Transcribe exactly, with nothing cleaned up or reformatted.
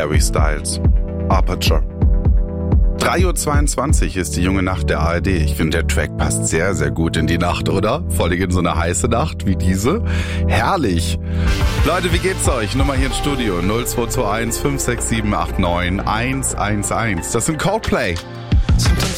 Harry Styles. Aperture. drei Uhr zweiundzwanzig ist die junge Nacht der A R D. Ich finde, der Track passt sehr, sehr gut in die Nacht, oder? Vor allem in so eine heiße Nacht wie diese. Herrlich. Leute, wie geht's euch? Nummer hier im Studio null zwei zwei eins fünf sechs sieben acht neun eins eins eins. Das sind Coldplay.